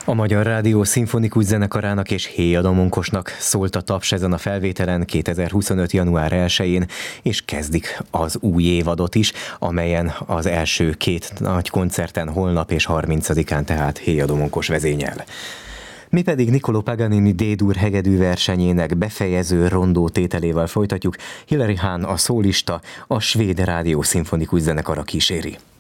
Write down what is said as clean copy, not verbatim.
A Magyar Rádió Szimfonikus Zenekarának és Héj Adamonkosnak szólt a taps ezen a felvételen 2025. január 1-én, és kezdik az új évadot is, amelyen az első két nagy koncerten holnap és 30-án tehát Héj Adamonkos vezényel. Mi pedig Niccolò Paganini D-dur hegedű versenyének befejező rondó tételével folytatjuk. Hilary Hahn, a szólista, a Svéd Rádió Szimfonikus Zenekara kíséri.